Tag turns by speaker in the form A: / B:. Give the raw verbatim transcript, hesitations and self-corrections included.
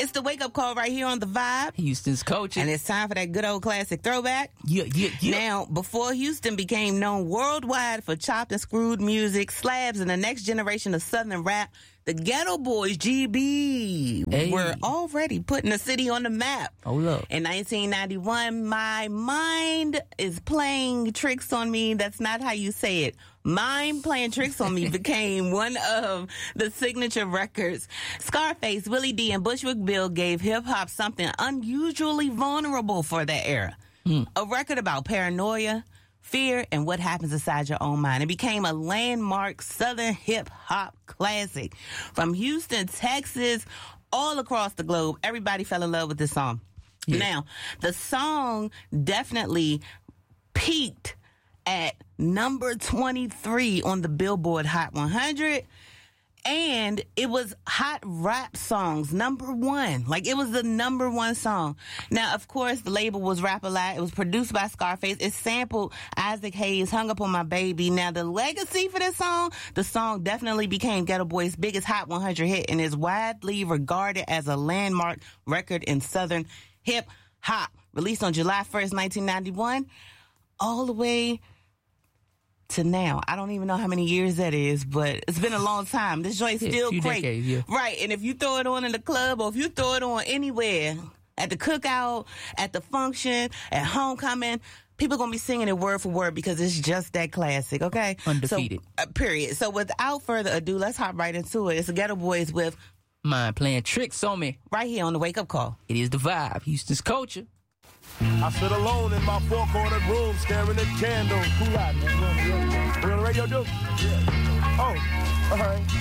A: It's the wake-up call right here on The Vibe.
B: Houston's coaching.
A: And it's time for that good old classic throwback.
B: Yeah, yeah, yeah.
A: Now, before Houston became known worldwide for chopped and screwed music, slabs, and the next generation of Southern rap, the Ghetto Boys, G B,
B: Hey.
A: were already putting the city on the map.
B: Oh, look.
A: In nineteen ninety-one, My Mind is Playing Tricks on Me. That's not how you say it. Mind Playing Tricks on Me became one of the signature records. Scarface, Willie D, and Bushwick Bill gave hip-hop something unusually vulnerable for that era.
B: Hmm.
A: A record about paranoia, fear, and what happens inside your own mind. It became a landmark Southern hip-hop classic. From Houston, Texas, all across the globe, everybody fell in love with this song.
B: Yeah.
A: Now, the song definitely peaked at number twenty-three on the Billboard Hot one hundred. And it was Hot Rap Songs, number one. Like, it was the number one song. Now, of course, the label was Rap-A-Lot. It was produced by Scarface. It sampled Isaac Hayes' Hung Up on My Baby. Now, the legacy for this song, the song definitely became Ghetto Boys' biggest Hot one hundred hit and is widely regarded as a landmark record in Southern hip-hop. Released on July first, nineteen ninety-one, all the way to now. I don't even know how many years that is, but it's been a long time. This joint's
B: Yeah,
A: still
B: few
A: great.
B: decades, yeah.
A: Right, and if you throw it on in the club or if you throw it on anywhere, at the cookout, at the function, at homecoming, people gonna be singing it word for word because it's just that classic, okay?
B: Undefeated.
A: So, uh, period. So without further ado, let's hop right into it. It's the Ghetto Boys with
B: Mind Playing Tricks on Me.
A: right here on the Wake Up Call.
B: It is The Vibe, Houston's culture.
C: I sit alone in my four-cornered room staring at candles. Cool out, man. We on the radio, dude? Yeah. Oh, all right.